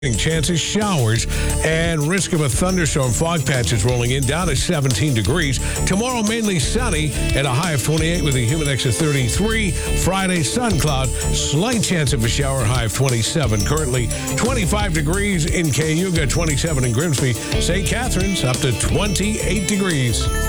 Chances, showers, and risk of a thunderstorm. Fog patches rolling in, down to 17 degrees. Tomorrow, mainly sunny at a high of 28 with a humid index of 33. Friday, sun cloud, slight chance of a shower, high of 27. Currently, 25 degrees in Cayuga, 27 in Grimsby. St. Catharines, up to 28 degrees.